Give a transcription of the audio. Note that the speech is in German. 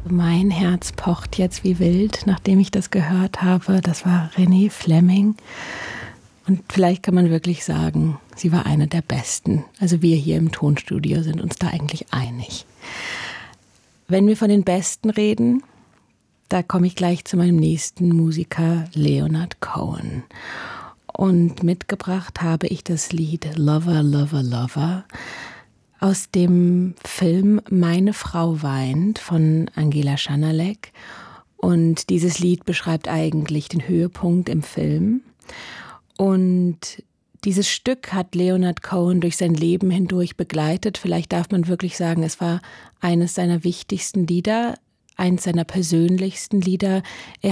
Mein Herz pocht jetzt wie wild, nachdem ich das gehört habe. Das war Renée Fleming. Und vielleicht kann man wirklich sagen, sie war eine der Besten. Also wir hier im Tonstudio sind uns da eigentlich einig. Wenn wir von den Besten reden, da komme ich gleich zu meinem nächsten Musiker, Leonard Cohen. Und mitgebracht habe ich das Lied Lover, Lover, Lover aus dem Film Meine Frau weint von Angela Schanalek. Und dieses Lied beschreibt eigentlich den Höhepunkt im Film. Und dieses Stück hat Leonard Cohen durch sein Leben hindurch begleitet. Vielleicht darf man wirklich sagen, es war eines seiner wichtigsten Lieder, eines seiner persönlichsten Lieder. Er